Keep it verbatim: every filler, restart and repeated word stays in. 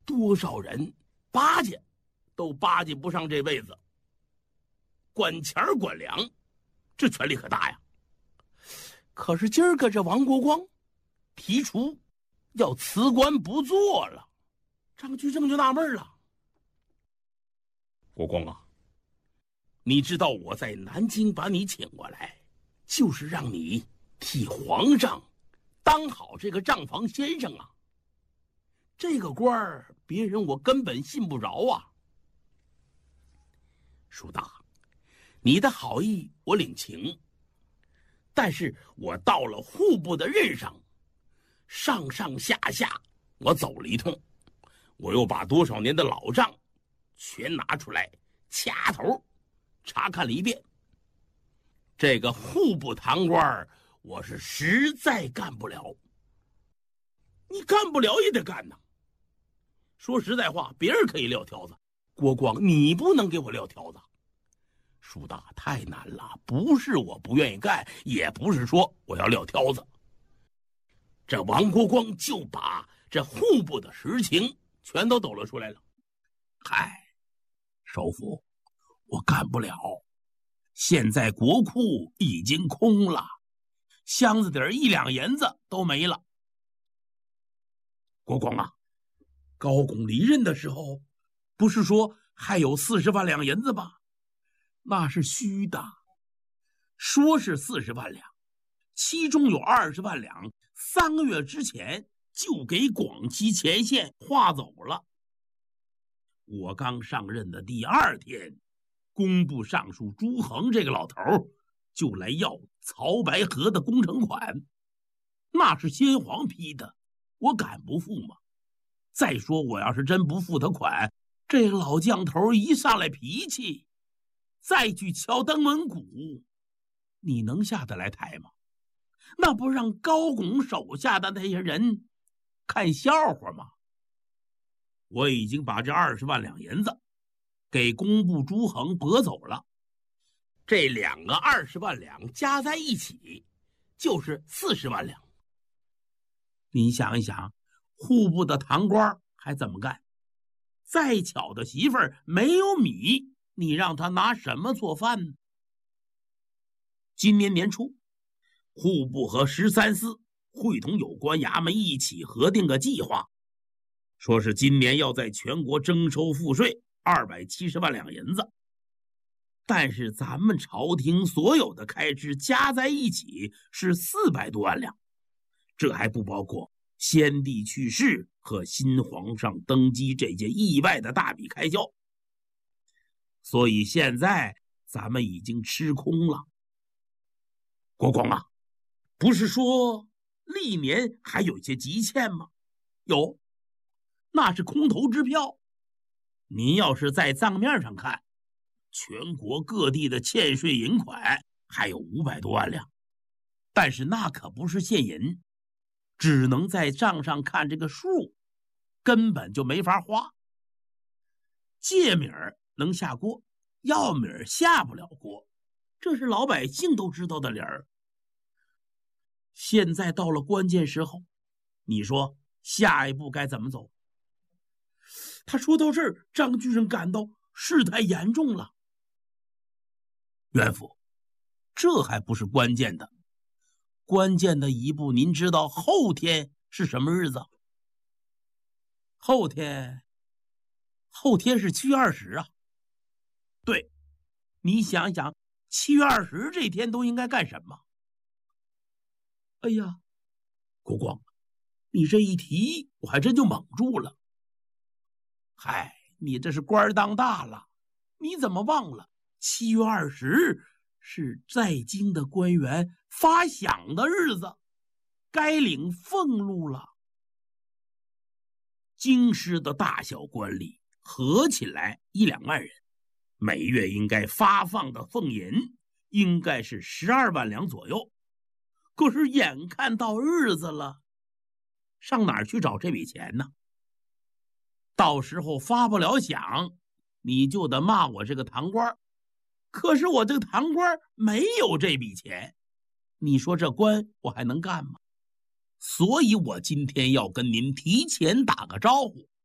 多少人巴结都巴结不上这位子。管钱管粮，这权力可大呀。可是今儿个这王国光提出要辞官不做了，张居正就纳闷了。国光啊，你知道我在南京把你请过来，就是让你替皇上当好这个账房先生啊。这个官儿别人我根本信不着啊。叔大，你的好意我领情，但是我到了户部的任上，上上下下我走了一通，我又把多少年的老账全拿出来掐头查看了一遍。这个户部堂官我是实在干不了。你干不了也得干呐。说实在话，别人可以撂挑子，国光你不能给我撂挑子。叔大，太难了，不是我不愿意干，也不是说我要撂挑子。这王国光就把这户部的实情全都抖了出来了。嗨，首府，我干不了。现在国库已经空了，箱子底儿一两银子都没了。国光啊，高拱离任的时候，不是说还有四十万两银子吗？那是虚的，说是四十万两，其中有二十万两，三个月之前就给广西前线划走了。我刚上任的第二天，工部尚书朱恒这个老头就来要曹白河的工程款，那是先皇批的，我敢不付吗？再说我要是真不付他款，这老将头一上来脾气，再去敲登门鼓，你能下得来台吗？那不让高拱手下的那些人看笑话吗？我已经把这二十万两银子给工部朱恒驳走了，这两个二十万两加在一起就是四十万两。你想一想，户部的堂官还怎么干？再巧的媳妇儿没有米，你让他拿什么做饭呢？今年年初，户部和十三司会同有关衙门一起核定个计划，说是今年要在全国征收赋税二百七十万两银子，但是咱们朝廷所有的开支加在一起是四百多万两，这还不包括先帝去世和新皇上登基这件意外的大笔开销，所以现在咱们已经吃空了。国光啊，不是说历年还有一些积欠吗？有，那是空头支票。您要是在账面上看，全国各地的欠税银款还有五百多万两，但是那可不是现银，只能在账上看这个数，根本就没法花。借米儿能下锅，要米儿下不了锅，这是老百姓都知道的理儿。现在到了关键时候，你说下一步该怎么走？他说到这儿，张居正感到事态严重了。元辅，这还不是关键的，关键的一步，您知道后天是什么日子？后天，后天是七月二十啊。对，你想想，七月二十这天都应该干什么？哎呀，国光，你这一提，我还真就懵住了。嗨，你这是官当大了，你怎么忘了七月二十是在京的官员发饷的日子，该领俸禄了。京师的大小官吏合起来一两万人，每月应该发放的俸银应该是十二万两左右。可是眼看到日子了，上哪儿去找这笔钱呢？到时候发不了饷，你就得骂我这个堂官。可是我这个堂官没有这笔钱，你说这官我还能干吗？所以我今天要跟您提前打个招呼，